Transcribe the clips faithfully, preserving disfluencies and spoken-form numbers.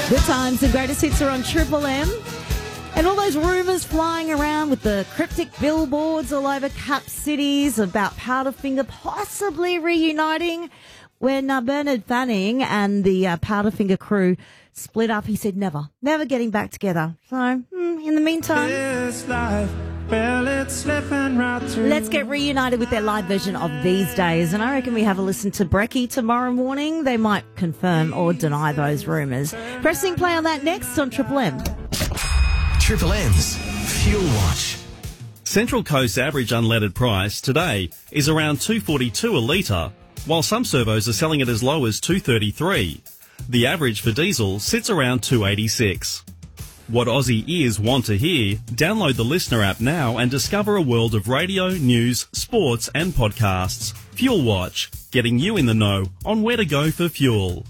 Good times and greatest hits are on Triple M. And all those rumours flying around with the cryptic billboards all over cap cities about Powderfinger possibly reuniting. When uh, Bernard Fanning and the uh, Powderfinger crew split up, he said never, never getting back together. So, mm, in the meantime, This life, well, it's slipping right through. let's get reunited with their live version of These Days. And I reckon we have a listen to Brecky tomorrow morning. They might confirm or deny those rumours. Pressing play on that next on Triple M. Triple M's Fuel Watch. Central Coast average unleaded price today is around two forty-two a litre, while some servos are selling it as low as two thirty-three. The average for diesel sits around two eighty-six. What Aussie ears want to hear? Download the Listener app now and discover a world of radio, news, sports and podcasts. Fuel Watch, getting you in the know on where to go for fuel.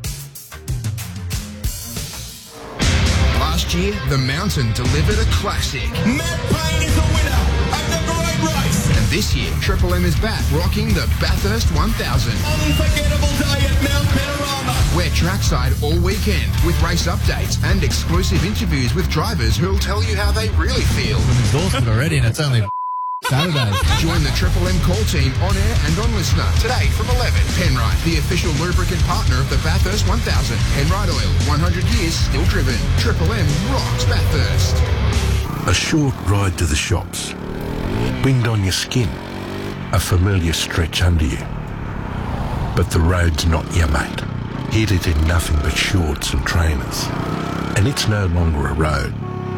Last year, the Mountain delivered a classic. Matt Payne is the winner of the great race. And this year, Triple M is back rocking the Bathurst one thousand. Unforgettable day at Mount Panorama. We're trackside all weekend with race updates and exclusive interviews with drivers who'll tell you how they really feel. I'm exhausted already and it's only Saturday. Join the Triple M call team on air and on Listener today from eleven. Penrite, the official lubricant partner of the Bathurst one thousand. Penrite Oil, one hundred years still driven. Triple M rocks Bathurst. A short ride to the shops. Wind on your skin. A familiar stretch under you. But the road's not your mate. Hit it in nothing but shorts and trainers. And it's no longer a road.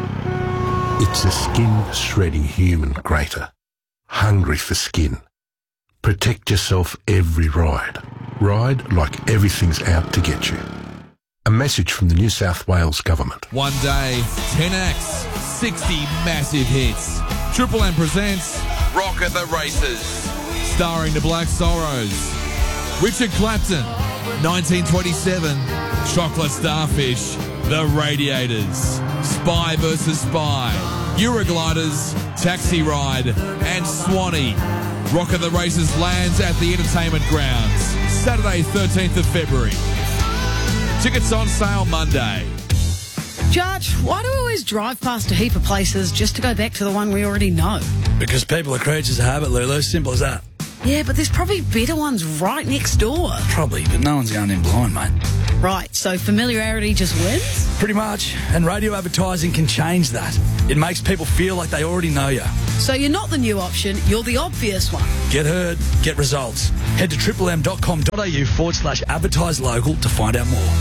It's a skin-shredding human grater. Hungry for skin. Protect yourself every ride. Ride like everything's out to get you. A message from the New South Wales Government. One day, ten acts, sixty massive hits. Triple M presents Rock at the Races. Starring the Black Sorrows. Richard Clapton, nineteen twenty-seven, Chocolate Starfish, The Radiators, Spy versus Spy, Eurogliders, Taxi Ride, and Swanee. Rock at the Races lands at the Entertainment Grounds, Saturday, thirteenth of February. Tickets on sale Monday. Judge, why do we always drive past a heap of places just to go back to the one we already know? Because people are creatures of habit, Lulu. Simple as that. Yeah, but there's probably better ones right next door. Probably, but no one's going in blind, mate. Right, so familiarity just wins? Pretty much. And radio advertising can change that. It makes people feel like they already know you. So you're not the new option, you're the obvious one. Get heard, get results. Head to triplem.com.au forward slash advertise local to find out more.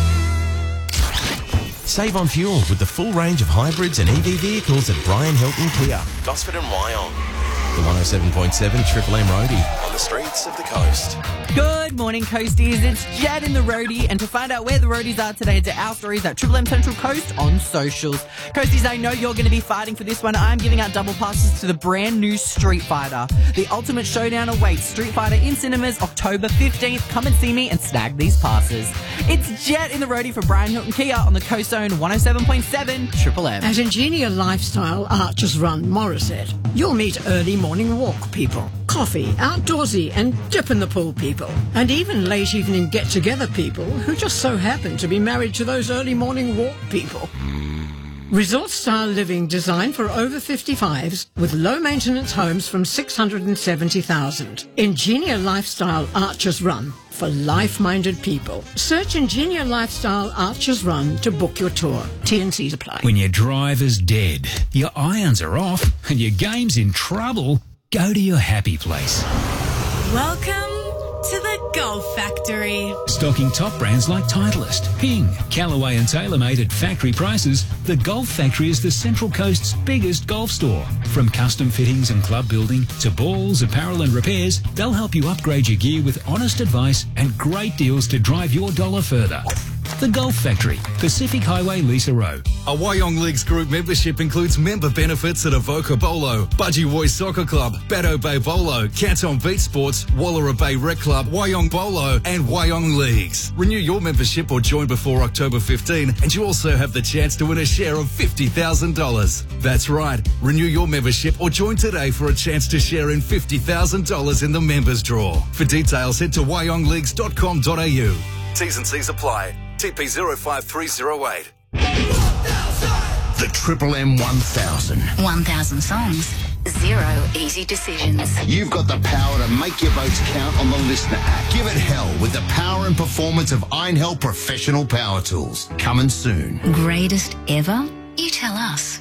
Save on fuel with the full range of hybrids and E V vehicles at Brian Hilton Kia, Gosford and Wyong. The one oh seven point seven Triple M Roadie on the streets of the coast. Good morning, Coasties. It's Jed in the Roadie, and to find out where the Roadies are today, head to our stories at Triple M Central Coast on socials. Coasties, I know you're going to be fighting for this one. I'm giving out double passes to the brand new Street Fighter. The ultimate showdown awaits. Street Fighter in cinemas October fifteenth. Come and see me and snag these passes. It's Jet in the Roadie for Brian Hilton Kia on the Coast Zone one oh seven point seven Triple M. At Ingenia Lifestyle Archers Run Morisset, you'll meet early morning walk people, coffee, outdoorsy and dip in the pool people, and even late evening get-together people who just so happen to be married to those early morning walk people. Resort-style living designed for over fifty-fives with low-maintenance homes from six hundred seventy thousand. Ingenia Lifestyle Archers Run for life-minded people. Search Ingenia Lifestyle Archers Run to book your tour. T and C's apply. When your driver's dead, your irons are off, and your game's in trouble, go to your happy place. Welcome to the Golf Factory. Stocking top brands like Titleist, Ping, Callaway and TaylorMade at factory prices, the Golf Factory is the Central Coast's biggest golf store. From custom fittings and club building to balls, apparel and repairs, they'll help you upgrade your gear with honest advice and great deals to drive your dollar further. The Golf Factory, Pacific Highway, Lisa Row. A Wyong Leagues Group membership includes member benefits at Avoca Bolo, Budgie Boys Soccer Club, Bateau Bay Bolo, Canton Beach Sports, Wallara Bay Rec Club, Wyong Bolo and Wyong Leagues. Renew your membership or join before October fifteenth and you also have the chance to win a share of fifty thousand dollars. That's right, renew your membership or join today for a chance to share in fifty thousand dollars in the members draw. For details, head to wyong leagues dot com dot a u. T's and C's apply. T P zero five three zero eight. The Triple M one thousand. one thousand songs, zero easy decisions. You've got the power to make your votes count on the Listener app. Give it hell with the power and performance of Einhell Professional Power Tools. Coming soon. Greatest ever? You tell us.